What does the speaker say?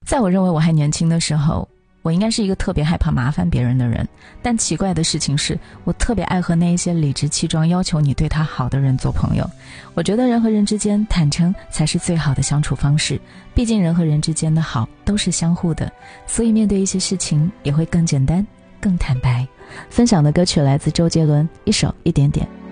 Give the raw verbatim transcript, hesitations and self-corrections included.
在我认为我还年轻的时候，我应该是一个特别害怕麻烦别人的人，但奇怪的事情是，我特别爱和那一些理直气壮要求你对他好的人做朋友。我觉得人和人之间坦诚才是最好的相处方式，毕竟人和人之间的好都是相互的，所以面对一些事情也会更简单更坦白。分享的歌曲来自周杰伦，一首一点点。